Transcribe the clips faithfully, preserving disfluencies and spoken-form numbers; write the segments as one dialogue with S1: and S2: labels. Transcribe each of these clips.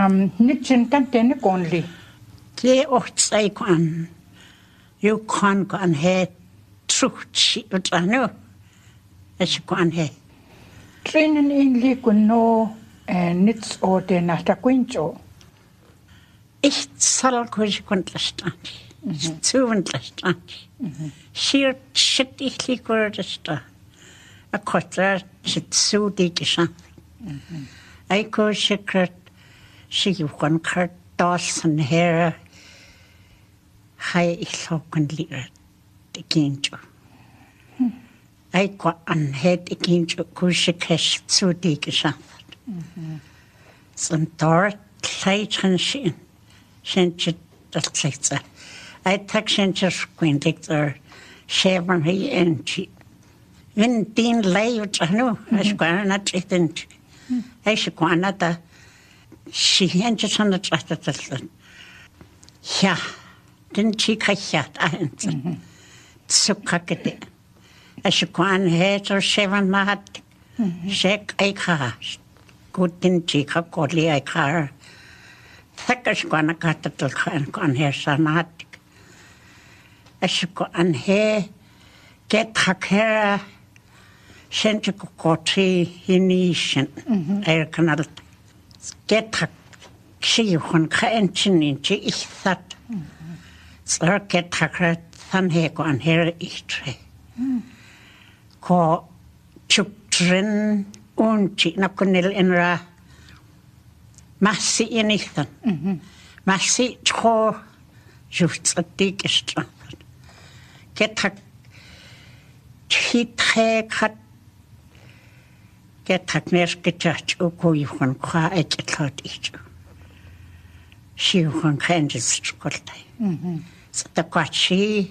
S1: um nitchen kan tenne konli.
S2: Det åtsai kan jo kan kan he trucht utanu. Es kan he.
S1: Trinen in li kun no nits o de nata quincho.
S2: Ich soll kuj kuntlastandi. Zuwendlastandi. Shir shit ich li kurdasta. A kotra shit su di geshan. I ko shikrat shi yukon kart dos and hair. Hai ich loken lirat de ginjo. I ko an head de ginjo ko shikesh su di geshan. Son dort kleitren shin. Shinchit dat kleitsa. I tak shinchit quindik der shaven he enchi. Vin din leivt anu, as kwana tritend. I shkwana da shi henchit san dat trattat. Ja, den chi kachat ahent. Tsukakete. As kwan heter shaven mahat. Shek aikha. Good din chi kakoli aikha. Thakas kwana katatul khan kwan her sanat. As kwan he get hakera sent ko kotri hinishin air kanal get hak shi khon khanchin in chi ich sat sar get hakra than he kwan her ichtre ko chuptrin unchi na kunil inra massi inithan massi cho juftsatik istra get hak Chitre kat get haknes getach o ko yukon kwa etlot ich. Shi yukon kanjis chokoltai. Mhm. Sa kwachi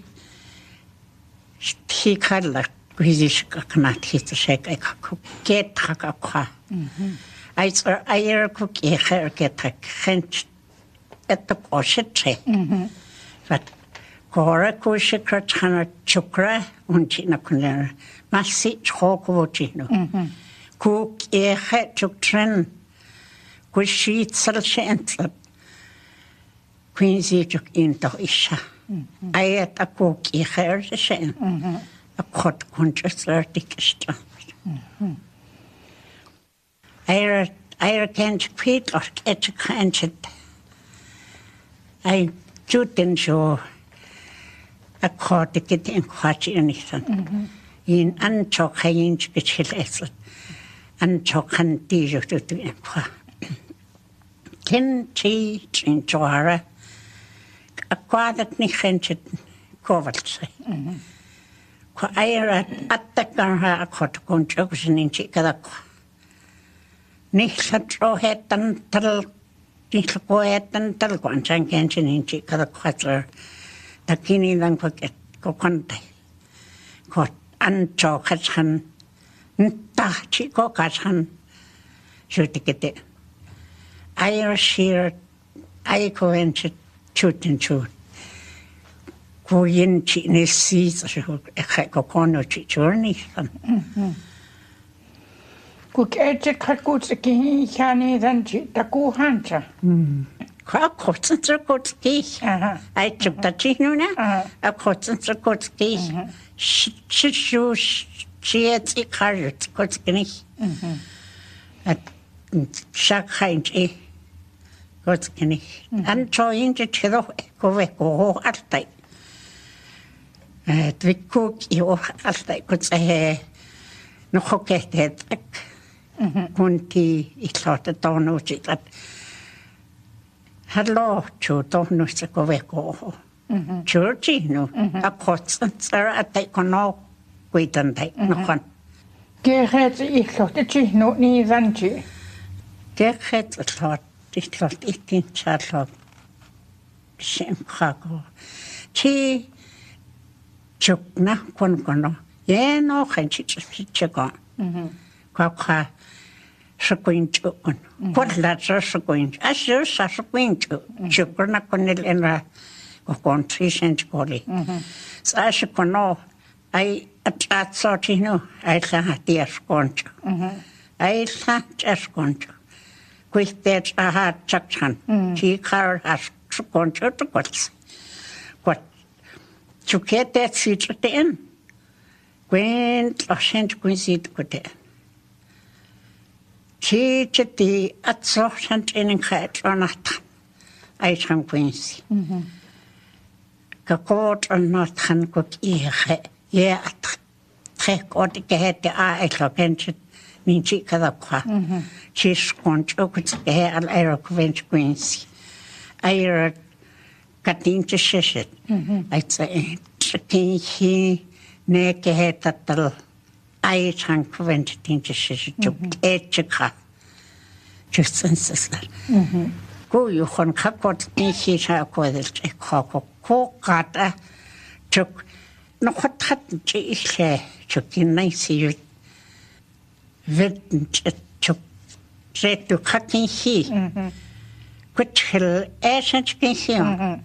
S2: ti kala kwizish kaknat hit shek ek get hakakwa. Mhm. Ai sir ayer ko ke her get hak khent et to koshtre. Mhm. Vat Kora kushikra chana chukra unchina kunera masi choko chino. Cook e het chukren kushi tsal shentla Quincy chuk into isha. Ayat a cook e her shen. A cot conscious articista. Ira Ira can't quit or get a can't. I didn't show. A court to get in quachi anything. In unchok hinge get hills. Unchok and deal to do inqua. Ten tea in Joara. A quadat nichented coverts. Qua air at the garha a cot conjunction in Chicadaqa. Nichla draw head and tell little poet and tell one change in Chicadaqa. Ta kini lang paket ko kontai ko ancho kachan nta chi ko kachan shutikete ayr sheer ay ko enche chutin chut ko yin chi ne si so ko kono chi churni
S1: ko kete khatku ki khani dan chi ta ku hancha
S2: Qua kotzen zur Kutzki. I took the chinuna, a kotzen zur Kutzki. Shishu, she had a carrot, Kutzki. At Shakhainji, Kutzki. And trying to chill go go at night. We cook you at night, could say, no hocket head. Kunti, it thought the dono that. Hello, chu to no se ko ve ko. Churchi no. A constant sir at they can no wait and take no one.
S1: Ge het ich lo de chi no ni zanchi.
S2: Ge het lot ich lot ich tin charlo. Shem khago. Chi chuk na kon kono. Ye no khan chi chi ko. Mhm. Kwa kwa Shaquincho. What lads are Shaquincho? As you are Shaquincho. Chukurna Conil in a country cent body. So I should know. I at sorting no. I can't dear sconcho. I can't just sconcho. Quittet a hat chuchan. She car has gone to the quats. What to get that seat at the end? Went or sent Quincy to go there. She did the at soft and in cat or not. I can Quincy. Gakot or not can cook ear. Yeah, take or the get the eye against it. Min chica da qua. She's gone to go to the hair and air of Quincy. I got into shit. I say, Chicken he neck head that the I can prevent it into shit to edge. Just since that. Go you on cupboard, me he shall go the cock, cock, got took no what happened to chicken nice you. Vidden to say to cutting he. Which hill essence can see.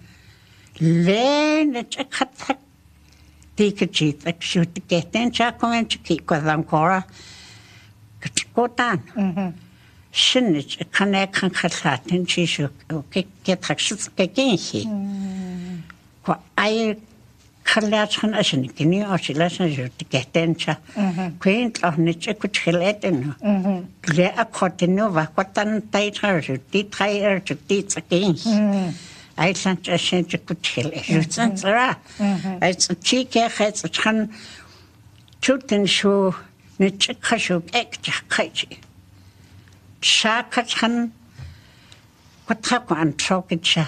S2: Then it's a cut. Take a cheat that should get in Chaco to keep with Ancora. Go down. Shin it a connect and cut that and she should get actions again he. What I Carlation as an guinea or she lessons you to get in cha. Quaint of nature could chill it in. Clear a continua, what then tight her to detire her to teach again. I sent a sent you could chill it. You sent her. It's a cheek heads a chan shooting show nature cashew extra kaiji. Shaka chan what have one talking cha.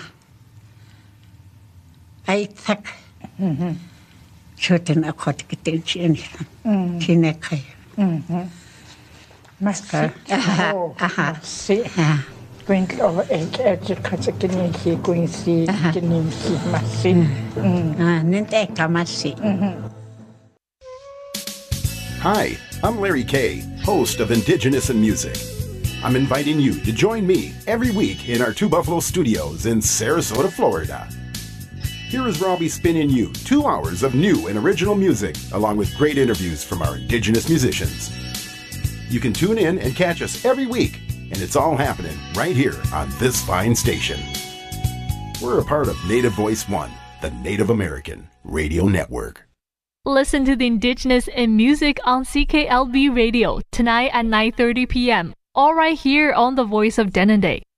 S2: I think. Shooting a cot getting chin. Chinekai.
S1: Massi. Aha. See. Quint over eight edge of Kazakin, he going see, getting see Massi.
S2: Ninteka Massi.
S3: Hi, I'm Larry Kay, host of Indigenous in Music. I'm inviting you to join me every week in our Two Buffalo studios in Sarasota, Florida. Here is Robbie spinning you two hours of new and original music, along with great interviews from our Indigenous musicians. You can tune in and catch us every week, and it's all happening right here on this fine station. We're a part of Native Voice One, the Native American Radio Network.
S4: Listen to the Indigenous in Music on C K L B Radio tonight at nine thirty p.m. All right here on the Voice of Denendeh.